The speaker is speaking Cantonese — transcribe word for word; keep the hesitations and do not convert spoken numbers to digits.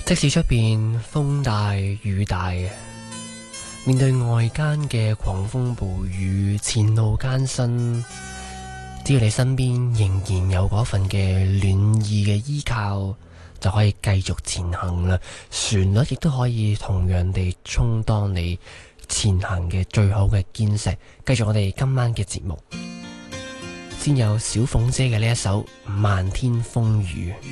即使出邊風大雨大，面對外間嘅狂風暴雨，前路艱辛，只要你身邊仍然有嗰份嘅暖意嘅依靠，就可以繼續前行啦。旋律亦都可以同樣地充當你前行嘅最好嘅堅石。繼續我哋今晚嘅節目，先有小鳳姐嘅呢一首《漫天風雨》。